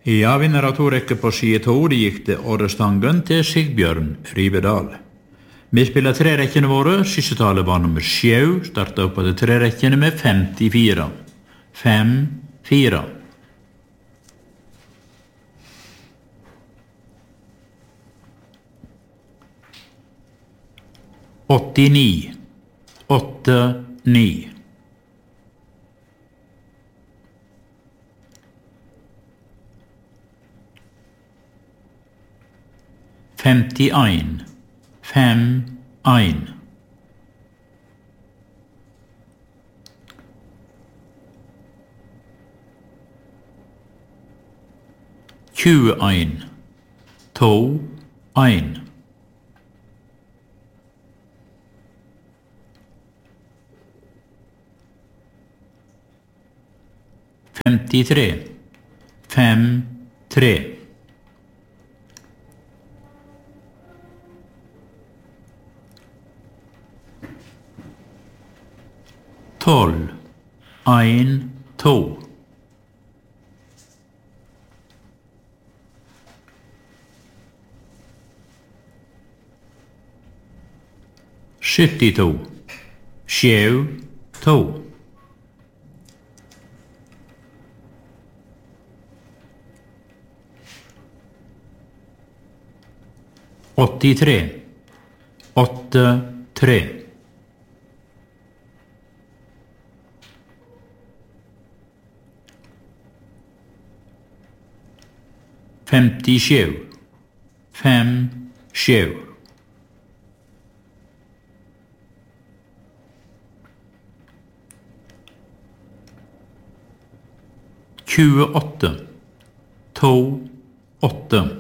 Ja, vinner av 2 rekker på side 2, det gikk til Orrestangen til Sigbjørn Rivedal. Vi spiller 3 rekkene våre, siste tallet var nummer 7, startet opp på de 3 rekkene med 54. 5-4. «89, 8-9. 51, 5-1. 21, 2-1. 53, 5-3. 12, 1-2. 72, 7-2. 83, 8-3. 57, 5-7. 28, 2-8.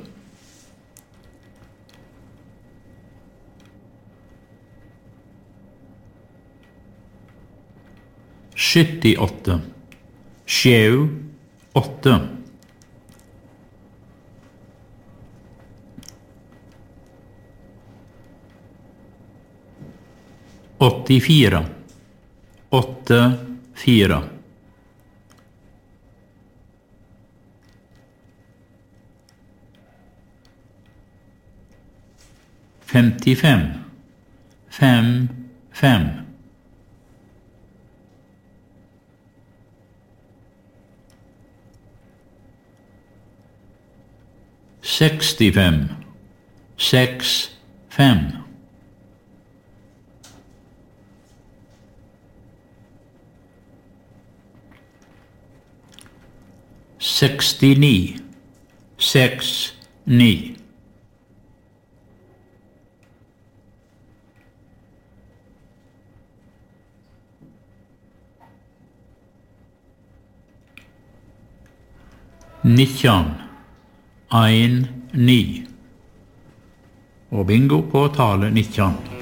78, 7-8. 84, 8-4. 55, 5-5. 65, 6-5. 69, 6-9. 19, 1-9. Og bingo på tale 19.